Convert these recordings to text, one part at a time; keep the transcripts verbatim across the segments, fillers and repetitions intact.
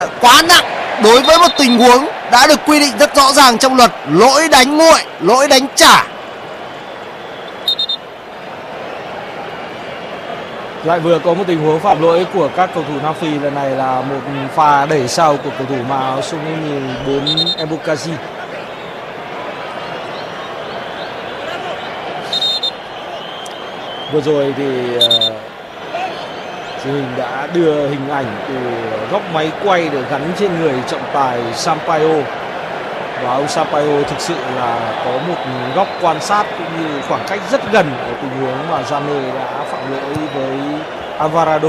quá nặng đối với một tình huống đã được quy định rất rõ ràng trong luật, lỗi đánh nguội, lỗi đánh trả. Lại vừa có một tình huống phạm lỗi của các cầu thủ Nam Phi, lần này là một pha đẩy sau của cầu thủ màu số mười bốn Emboukazi. Vừa rồi thì uh, truyền hình đã đưa hình ảnh từ góc máy quay để gắn trên người trọng tài Sampaio, và ông Sampaio thực sự là có một góc quan sát cũng như khoảng cách rất gần ở tình huống mà Zane đã phạm lỗi với Alvarado.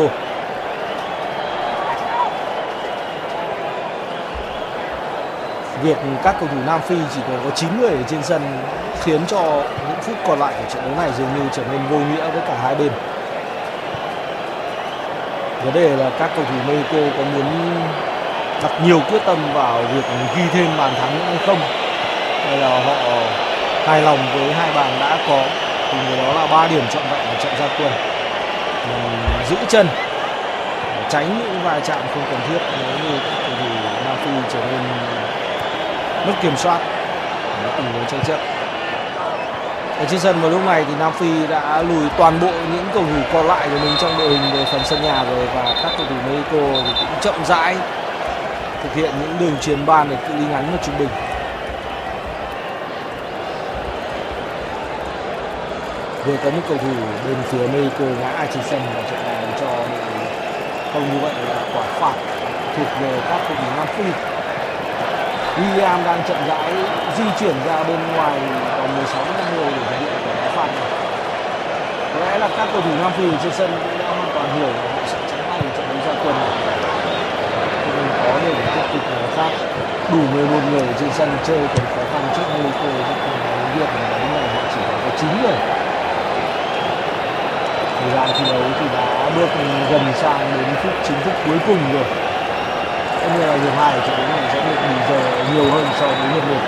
Việc các cầu thủ Nam Phi chỉ có chín người ở trên sân khiến cho những phút còn lại của trận đấu này dường như trở nên vô nghĩa với cả hai bên. Vấn đề là các cầu thủ Mexico có muốn đặt nhiều quyết tâm vào việc ghi thêm bàn thắng hay không, hay là họ hài lòng với hai bàn đã có, cùng với đó là ba điểm trọn vẹn ở trận ra quân, giữ chân tránh những va chạm không cần thiết nếu như các cầu thủ Nam Phi trở nên mất kiểm soát ở tình huống tranh chấp. Ở trên sân vào lúc này thì Nam Phi đã lùi toàn bộ những cầu thủ còn lại của mình trong đội hình về phần sân nhà rồi, và các cầu thủ Mexico thì cũng chậm rãi thực hiện những đường chuyền ban để cự ly ngắn và trung bình. Vừa có một cầu thủ bên phía Mexico ngã trên sân và trận này cho không, như vậy là quả phạt thuộc về các cầu thủ Nam Phi. William đang chậm rãi di chuyển ra bên ngoài vòng mười sáu mét vuông để thực hiện quả phạt này. Có lẽ là các cầu thủ Nam Phi trên sân cũng đã hoàn toàn hiểu là họ sẽ tránh ngay trận đấu ra quân này. Mình có để tiếp tục khác đủ mười một người trên sân chơi còn khó khăn trước Mexico, chứ không có việc là đánh này họ chỉ có chín người. Thời gian thi đấu thì đã bước gần sang đến phút chính thức cuối cùng rồi. Tất nhiên là hiệp hai trận đấu này sẽ được bù giờ nhiều hơn so với hiệp một.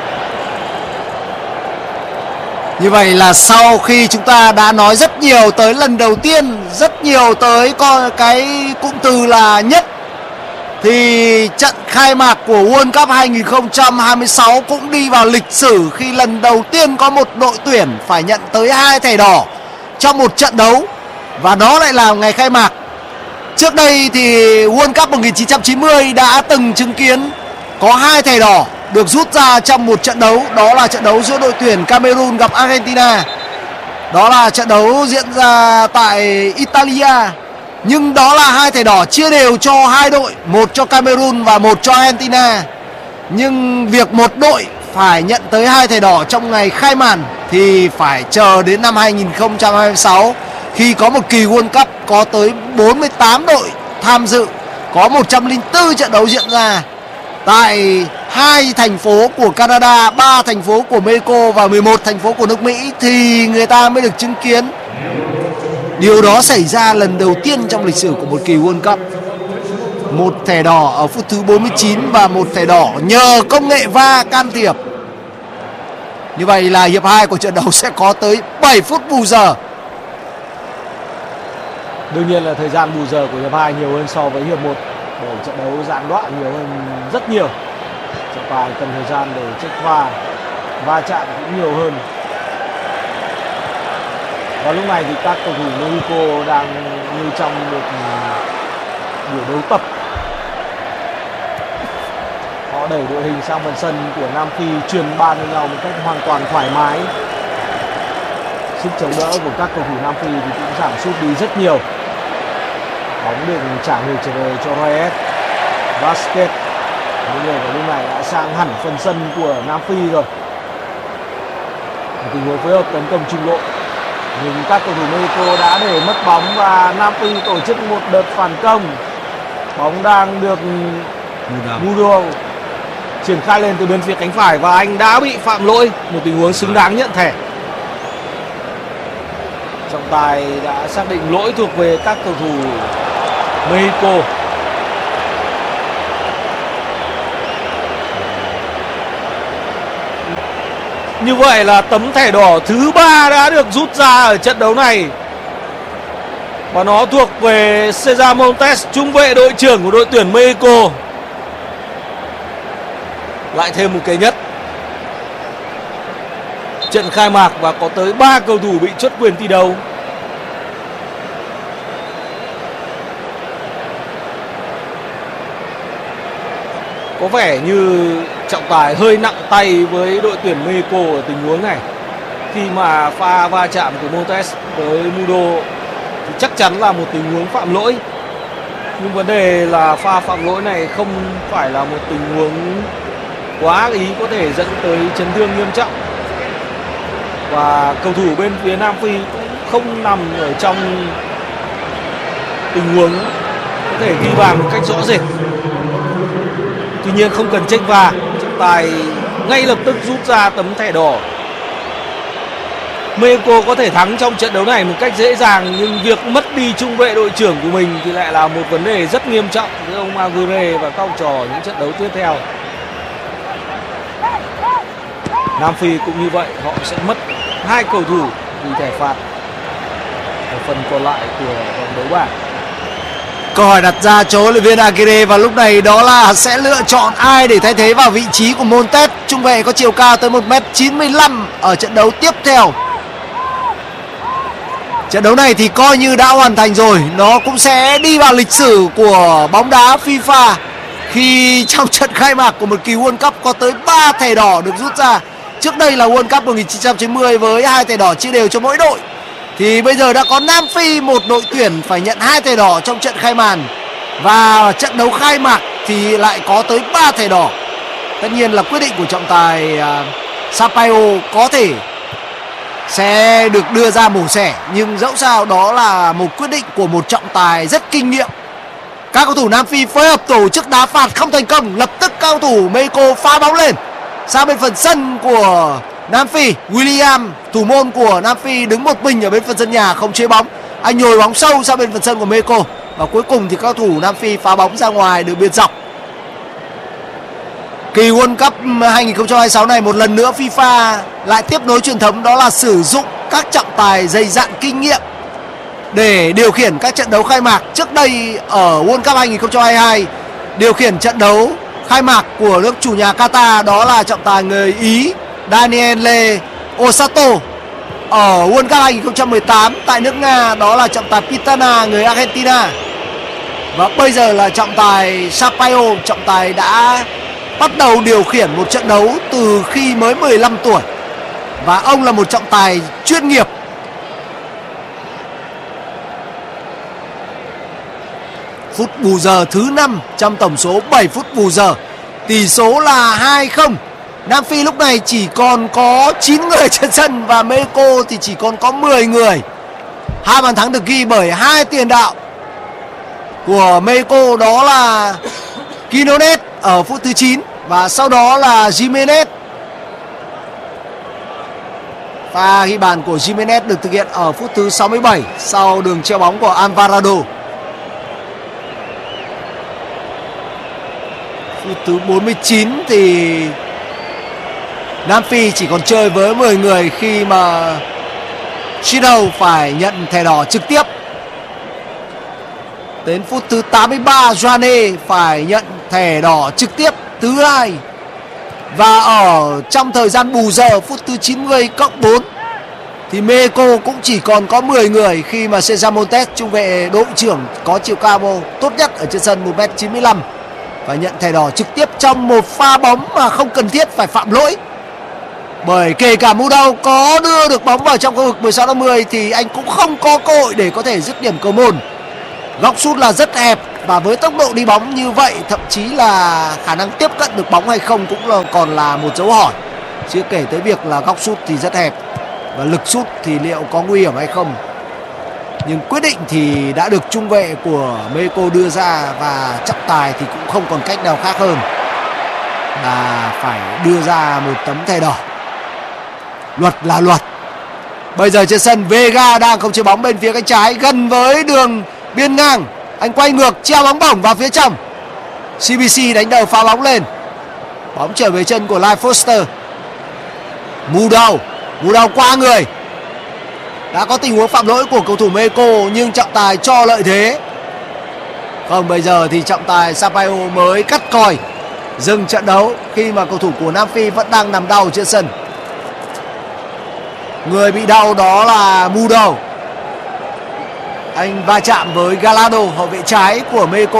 Như vậy là sau khi chúng ta đã nói rất nhiều tới lần đầu tiên, rất nhiều tới con cái cụm từ là nhất, thì trận khai mạc của World Cup hai không hai sáu cũng đi vào lịch sử khi lần đầu tiên có một đội tuyển phải nhận tới hai thẻ đỏ trong một trận đấu, và đó lại là ngày khai mạc. Trước đây thì World Cup một nghìn chín trăm chín mươi đã từng chứng kiến có hai thẻ đỏ được rút ra trong một trận đấu, đó là trận đấu giữa đội tuyển Cameroon gặp Argentina. Đó là trận đấu diễn ra tại Italia. Nhưng đó là hai thẻ đỏ chia đều cho hai đội, một cho Cameroon và một cho Argentina. Nhưng việc một đội phải nhận tới hai thẻ đỏ trong ngày khai màn thì phải chờ đến năm hai không hai sáu, khi có một kỳ World Cup có tới bốn mươi tám đội tham dự, có một trăm lẻ bốn trận đấu diễn ra tại hai thành phố của Canada, ba thành phố của Mexico và mười một thành phố của nước Mỹ, thì người ta mới được chứng kiến điều đó xảy ra lần đầu tiên trong lịch sử của một kỳ World Cup. Một thẻ đỏ ở phút thứ bốn mươi chín và một thẻ đỏ nhờ công nghệ vê a rờ can thiệp. Như vậy là hiệp hai của trận đấu sẽ có tới bảy phút bù giờ. Đương nhiên là thời gian bù giờ của hiệp hai nhiều hơn so với hiệp một, bởi trận đấu gián đoạn nhiều hơn rất nhiều. Trọng tài cần thời gian để check va, va chạm cũng nhiều hơn. Và lúc này thì các cầu thủ Mexico đang như trong một buổi đấu tập. Họ đẩy đội hình sang phần sân của Nam Phi, truyền ban cho nhau một cách hoàn toàn thoải mái. Sức chống đỡ của các cầu thủ Nam Phi thì cũng giảm sút đi rất nhiều. Bóng được trả ngược trở về cho Reyes. Vasquez, những người vào lúc này đã sang hẳn phần sân của Nam Phi rồi. Một tình huống phối hợp tấn công trung lộ, nhưng các cầu thủ Mexico đã để mất bóng và Nam Phi tổ chức một đợt phản công. Bóng đang được Mudo triển khai lên từ bên phía cánh phải và anh đã bị phạm lỗi, một tình huống xứng đáng nhận thẻ. Trọng tài đã xác định lỗi thuộc về các cầu thủ Mexico. Như vậy là tấm thẻ đỏ thứ ba đã được rút ra ở trận đấu này, và nó thuộc về Cesar Montes, trung vệ đội trưởng của đội tuyển Mexico. Lại thêm một cái nhất. Trận khai mạc và có tới ba cầu thủ bị truất quyền thi đấu. Có vẻ như trọng tài hơi nặng tay với đội tuyển Mexico ở tình huống này. Khi mà pha va chạm của Montes với Mudo thì chắc chắn là một tình huống phạm lỗi. Nhưng vấn đề là pha phạm lỗi này không phải là một tình huống quá ác ý có thể dẫn tới chấn thương nghiêm trọng. Và cầu thủ bên phía Nam Phi cũng không nằm ở trong tình huống có thể ghi bàn một cách rõ rệt. Tuy nhiên không cần check va, trọng tài ngay lập tức rút ra tấm thẻ đỏ. Mexico có thể thắng trong trận đấu này một cách dễ dàng, nhưng việc mất đi trung vệ đội trưởng của mình thì lại là một vấn đề rất nghiêm trọng với ông Aguirre và các học trò những trận đấu tiếp theo. Nam Phi cũng như vậy, họ sẽ mất hai cầu thủ vì thẻ phạt ở phần còn lại của vòng đấu bảng. Câu hỏi đặt ra cho huấn luyện viên Aguirre vào lúc này đó là sẽ lựa chọn ai để thay thế vào vị trí của Montes, trung vệ có chiều cao tới một mét chín mươi lăm ở trận đấu tiếp theo. Trận đấu này thì coi như đã hoàn thành rồi, nó cũng sẽ đi vào lịch sử của bóng đá FIFA khi trong trận khai mạc của một kỳ World Cup có tới ba thẻ đỏ được rút ra. Trước đây là World Cup một nghìn chín trăm chín mươi với hai thẻ đỏ chia đều cho mỗi đội. Thì bây giờ đã có Nam Phi, một đội tuyển phải nhận hai thẻ đỏ trong trận khai màn. Và trận đấu khai mạc thì lại có tới ba thẻ đỏ. Tất nhiên là quyết định của trọng tài uh, Sampaio có thể sẽ được đưa ra mổ xẻ, nhưng dẫu sao đó là một quyết định của một trọng tài rất kinh nghiệm. Các cầu thủ Nam Phi phối hợp tổ chức đá phạt không thành công, lập tức các cầu thủ Mexico phá bóng lên sang bên phần sân của Nam Phi. William, thủ môn của Nam Phi, đứng một mình ở bên phần sân nhà không chế bóng. Anh nhồi bóng sâu sang bên phần sân của Mexico và cuối cùng thì các cầu thủ Nam Phi phá bóng ra ngoài đường biên dọc. Kỳ World Cup hai nghìn không trăm hai mươi sáu này một lần nữa FIFA lại tiếp nối truyền thống, đó là sử dụng các trọng tài dày dặn kinh nghiệm để điều khiển các trận đấu khai mạc. Trước đây ở World Cup hai nghìn không trăm hai mươi hai, điều khiển trận đấu khai mạc của nước chủ nhà Qatar đó là trọng tài người Ý Daniele Osato. Ở World Cup hai nghìn không trăm mười tám tại nước Nga đó là trọng tài Pitana người Argentina. Và bây giờ là trọng tài Sampaio, trọng tài đã bắt đầu điều khiển một trận đấu từ khi mới mười lăm tuổi. Và ông là một trọng tài chuyên nghiệp. Phút bù giờ thứ năm trong tổng số bảy phút bù giờ. Tỷ số là hai không. Nam Phi lúc này chỉ còn có chín người trên sân và Mexico thì chỉ còn có mười người. Hai bàn thắng được ghi bởi hai tiền đạo của Mexico, đó là Quinones ở phút thứ chín và sau đó là Jimenez. Pha ghi bàn của Jimenez được thực hiện ở phút thứ sáu mươi bảy sau đường treo bóng của Alvarado. Phút thứ bốn mươi chín thì Nam Phi chỉ còn chơi với mười người khi mà Chino phải nhận thẻ đỏ trực tiếp. Đến phút thứ tám mươi ba, Joane phải nhận thẻ đỏ trực tiếp thứ hai. Và ở trong thời gian bù giờ phút thứ chín mươi cộng bốn thì Mexico cũng chỉ còn có mười người khi mà Cesar Montes, trung vệ đội trưởng có chiều cao tốt nhất ở trên sân một mét chín mươi lăm, phải nhận thẻ đỏ trực tiếp trong một pha bóng mà không cần thiết phải phạm lỗi. Bởi kể cả Mudo có đưa được bóng vào trong khu vực mười sáu năm mươi thì anh cũng không có cơ hội để có thể dứt điểm cầu môn. Góc sút là rất hẹp và với tốc độ đi bóng như vậy, thậm chí là khả năng tiếp cận được bóng hay không cũng là còn là một dấu hỏi. Chưa kể tới việc là góc sút thì rất hẹp và lực sút thì liệu có nguy hiểm hay không. Nhưng quyết định thì đã được trung vệ của Mexico đưa ra và trọng tài thì cũng không còn cách nào khác hơn là phải đưa ra một tấm thẻ đỏ. Luật là luật. Bây giờ trên sân Vega đang không chế bóng bên phía cánh trái gần với đường biên ngang. Anh quay ngược treo bóng bổng vào phía trong. xê bê xê đánh đầu phá bóng lên. Bóng trở về chân của Lai Foster. Mudo, Mudo qua người. Đã có tình huống phạm lỗi của cầu thủ Mexico nhưng trọng tài cho lợi thế. Không, bây giờ thì trọng tài Sampaio mới cắt còi dừng trận đấu khi mà cầu thủ của Nam Phi vẫn đang nằm đau trên sân. Người bị đau đó là Mudo. Anh va chạm với Gallardo, hậu vệ trái của Mexico.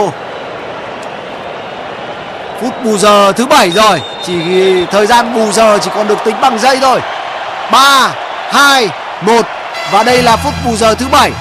Phút bù giờ thứ bảy rồi, chỉ thời gian bù giờ chỉ còn được tính bằng giây thôi. Ba, hai, một. Và đây là phút bù giờ thứ bảy.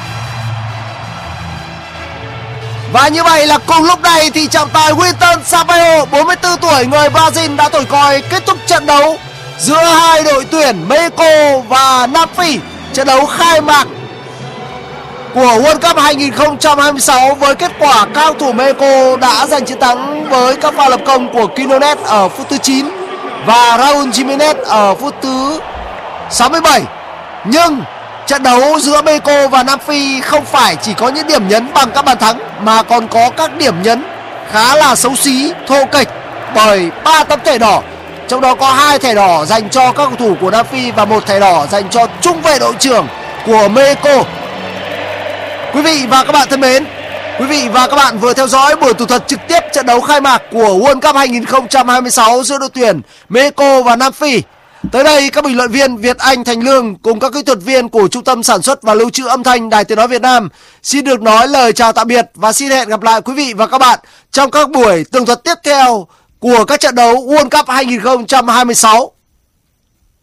Và như vậy là cùng lúc này thì trọng tài Wilton Sampaio, bốn mươi tư tuổi, người Brazil đã thổi còi kết thúc trận đấu giữa hai đội tuyển Mexico và Nam Phi. Trận đấu khai mạc của World Cup hai không hai sáu với kết quả các cầu thủ Mexico đã giành chiến thắng với các pha lập công của Quinones ở phút thứ chín và Raúl Jiménez ở phút thứ sáu mươi bảy. Nhưng trận đấu giữa Mexico và Nam Phi không phải chỉ có những điểm nhấn bằng các bàn thắng mà còn có các điểm nhấn khá là xấu xí, thô kệch bởi ba tấm thẻ đỏ. Trong đó có hai thẻ đỏ dành cho các cầu thủ của Nam Phi và một thẻ đỏ dành cho trung vệ đội trưởng của Mexico. Quý vị và các bạn thân mến, quý vị và các bạn vừa theo dõi buổi thủ thuật trực tiếp trận đấu khai mạc của World Cup hai không hai sáu giữa đội tuyển Mexico và Nam Phi. Tới đây, các bình luận viên Việt Anh, Thành Lương cùng các kỹ thuật viên của Trung tâm Sản xuất và Lưu trữ Âm thanh Đài Tiếng nói Việt Nam xin được nói lời chào tạm biệt và xin hẹn gặp lại quý vị và các bạn trong các buổi tường thuật tiếp theo của các trận đấu World Cup hai không hai sáu.